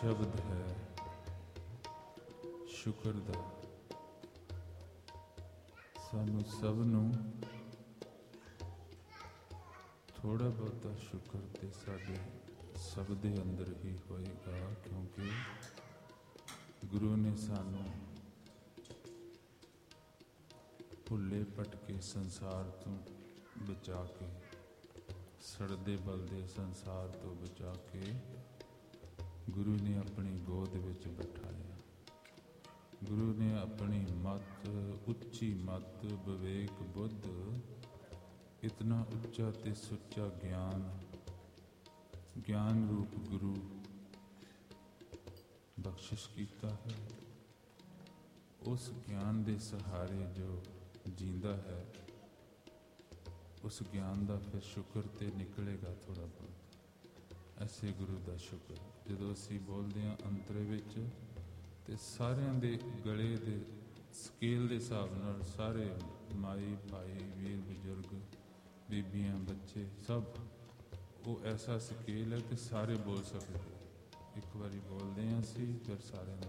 ਸ਼ਬਦ ਹੈ ਸ਼ੁਕਰ ਦਾ। ਸਾਨੂੰ ਸਭ ਨੂੰ ਥੋੜ੍ਹਾ ਬਹੁਤਾ ਸ਼ੁਕਰ ਤੇ ਸਾਡੇ ਸਭ ਦੇ ਅੰਦਰ ਹੀ ਹੋਏਗਾ, ਕਿਉਂਕਿ ਗੁਰੂ ਨੇ ਸਾਨੂੰ ਭੁੱਲੇ ਭਟਕੇ ਸੰਸਾਰ ਤੋਂ ਬਚਾ ਕੇ, ਸੜਦੇ ਬਲਦੇ ਸੰਸਾਰ ਤੋਂ ਬਚਾ ਕੇ ਗੁਰੂ ਨੇ ਆਪਣੀ ਗੋਦ ਵਿੱਚ ਬਿਠਾਇਆ। ਗੁਰੂ ਨੇ ਆਪਣੀ ਮੱਤ, ਉੱਚੀ ਮੱਤ, ਵਿਵੇਕ, ਬੁੱਧ, ਇਤਨਾ ਉੱਚਾ ਤੇ ਸੁੱਚਾ ਗਿਆਨ ਰੂਪ ਗੁਰੂ ਬਖਸ਼ਿਸ਼ ਕੀਤਾ ਹੈ। ਉਸ ਗਿਆਨ ਦੇ ਸਹਾਰੇ ਜੋ ਜੀਂਦਾ ਹੈ, ਉਸ ਗਿਆਨ ਦਾ ਫਿਰ ਸ਼ੁਕਰ ਤੇ ਨਿਕਲੇਗਾ ਥੋੜ੍ਹਾ ਬਹੁਤ। ਐਸੇ ਗੁਰੂ ਦਾ ਸ਼ੁਕਰ ਜਦੋਂ ਅਸੀਂ ਬੋਲਦੇ ਹਾਂ ਅੰਤਰੇ ਵਿੱਚ, ਤੇ ਸਾਰਿਆਂ ਦੇ ਗਲੇ ਦੇ ਸਕੇਲ ਦੇ ਹਿਸਾਬ ਨਾਲ ਸਾਰੇ ਮਾਈ ਭਾਈ, ਵੀਰ ਬਜ਼ੁਰਗ, ਬੀਬੀਆਂ, ਬੱਚੇ, ਸਭ ਉਹ ਐਸਾ ਸਕੇਲ ਹੈ ਕਿ ਸਾਰੇ ਬੋਲ ਸਕਦੇ। ਇੱਕ ਵਾਰੀ ਬੋਲਦੇ ਹਾਂ ਅਸੀਂ, ਫਿਰ ਸਾਰਿਆਂ ਦਾ